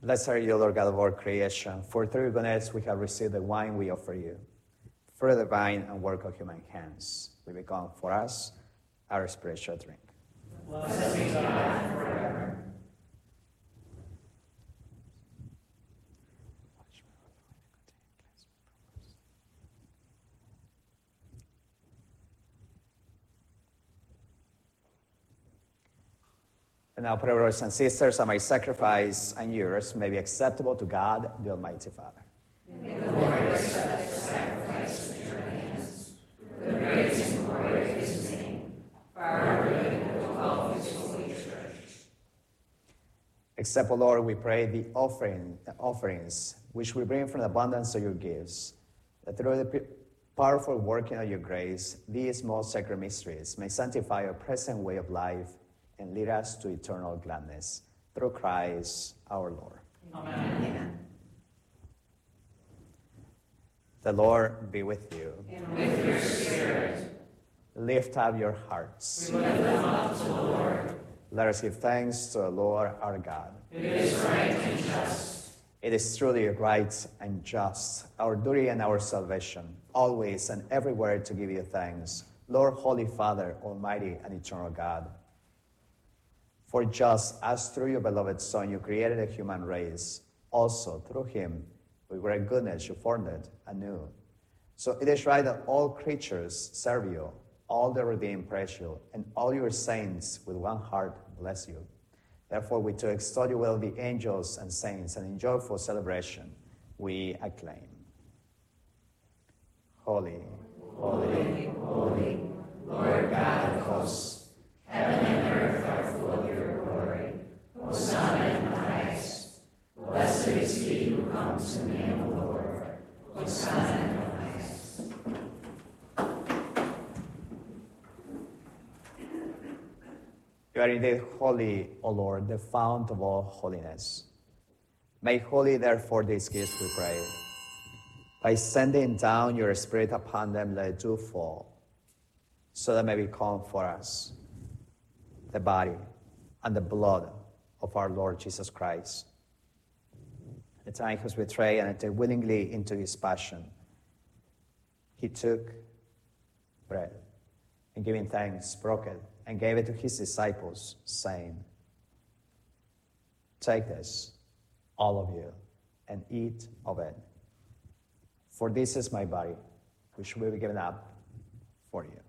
Blessed are you, Lord God of all creation, for through your goodness we have received the wine we offer you. For the divine and work of human hands, we become for us our spiritual drink. Blessed be God forever. And now, brothers and sisters, my sacrifice and yours may be acceptable to God, the Almighty Father. May the Lord accept the sacrifice at your hands, for the praise and glory of his name, for our good and the welfare of his holy church. Accept, O Lord, we pray, the offerings which we bring from the abundance of your gifts, that through the powerful working of your grace, these most sacred mysteries may sanctify our present way of life and lead us to eternal gladness. Through Christ our Lord. Amen. Amen. The Lord be with you. And with your spirit. Lift up your hearts. We lift them up to the Lord. Let us give thanks to the Lord our God. It is right and just. It is truly right and just, our duty and our salvation, always and everywhere to give you thanks, Lord, Holy Father, Almighty and eternal God. For just as through your beloved Son you created a human race, also through him, with great goodness you formed it anew. So it is right that all creatures serve you, all the redeemed praise you, and all your saints with one heart bless you. Therefore we too extol you with the angels and saints, and in joyful celebration we acclaim. Holy, Holy, holy, Lord God of hosts, heaven and earth are full of your glory. Hosanna in the highest. Blessed is he who comes in the name of the Lord. Hosanna in the highest. you are indeed holy, O Lord, the fount of all holiness. Make holy, therefore, these gifts, we pray. By sending down your Spirit upon them, let it do fall, so that may become for us the body and the blood of our Lord Jesus Christ. At the time he was betrayed and entered willingly into his passion, he took bread and giving thanks, broke it, and gave it to his disciples, saying, "Take this, all of you, and eat of it. For this is my body, which will be given up for you."